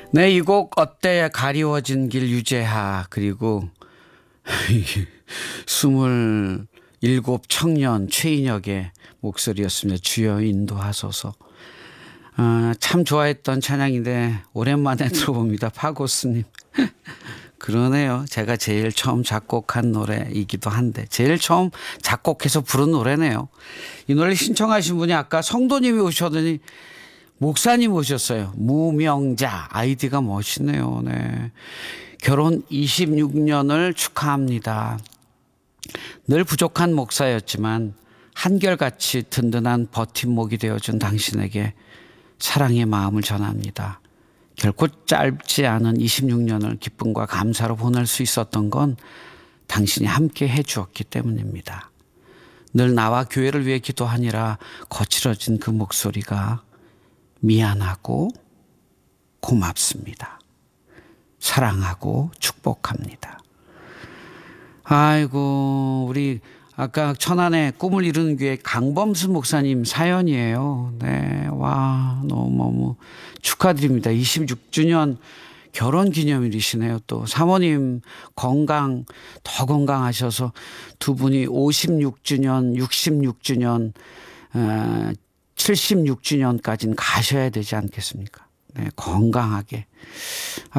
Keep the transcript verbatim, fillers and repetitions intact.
네, 이 곡 어때 가리워진 길 유재하 그리고 스물일곱 청년 최인혁의 목소리였습니다. 주여 인도하소서. 아, 참 좋아했던 찬양인데 오랜만에 들어봅니다. 파고스님. 그러네요. 제가 제일 처음 작곡한 노래이기도 한데 제일 처음 작곡해서 부른 노래네요. 이 노래 신청하신 분이 아까 성도님이 오셨더니 목사님 오셨어요. 무명자. 아이디가 멋있네요. 네. 결혼 이십육 년을 축하합니다. 늘 부족한 목사였지만 한결같이 든든한 버팀목이 되어준 당신에게 사랑의 마음을 전합니다. 결코 짧지 않은 이십육 년을 기쁨과 감사로 보낼 수 있었던 건 당신이 함께 해 주었기 때문입니다. 늘 나와 교회를 위해 기도하니라 거칠어진 그 목소리가 미안하고 고맙습니다. 사랑하고 축복합니다. 아이고, 우리 아까 천안에 꿈을 이루는 교회 강범수 목사님 사연이에요. 네, 와, 너무너무 축하드립니다. 이십육 주년 결혼 기념일이시네요. 또 사모님 건강 더 건강하셔서 두 분이 오십육 주년, 육십육 주년, 어, 칠십육 주년까지는 가셔야 되지 않겠습니까? 네, 건강하게.